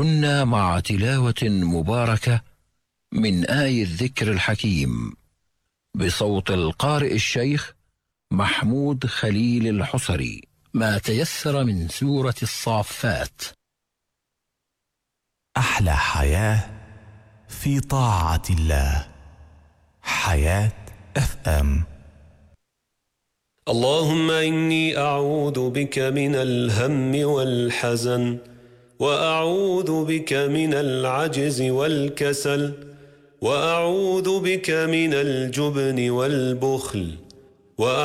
كنا مع تلاوة مباركة من آي الذكر الحكيم بصوت القارئ الشيخ محمود خليل الحصري، ما تيسر من سورة الصافات. أحلى حياة في طاعة الله. حياة FM. اللهم إني أعوذ بك من الهم والحزن، وأعوذ بك من العجز والكسل، وأعوذ بك من الجبن والبخل،